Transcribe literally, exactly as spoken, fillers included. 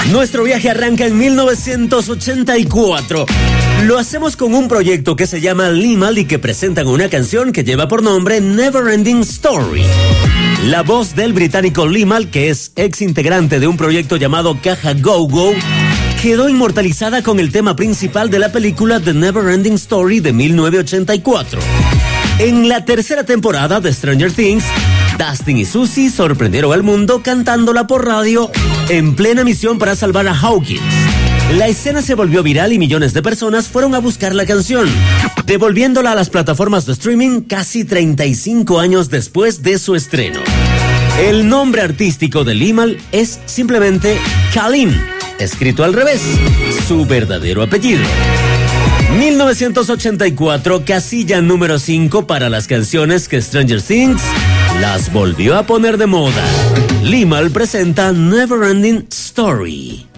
Nuestro viaje arranca en mil novecientos ochenta y cuatro. Lo hacemos con un proyecto que se llama Limahl y que presentan una canción que lleva por nombre Neverending Story. La voz del británico Limahl, que es ex integrante de un proyecto llamado Caja Go Go, quedó inmortalizada con el tema principal de la película The Neverending Story de mil novecientos ochenta y cuatro. En la tercera temporada de Stranger Things, Dustin y Susie sorprendieron al mundo cantándola por radio en plena misión para salvar a Hawkins. La escena se volvió viral y millones de personas fueron a buscar la canción, devolviéndola a las plataformas de streaming casi treinta y cinco años después de su estreno. El nombre artístico de Limahl es simplemente Kaleem, escrito al revés, su verdadero apellido. mil novecientos ochenta y cuatro, casilla número cinco para las canciones que Stranger Things las volvió a poner de moda. Limahl presenta Neverending Story.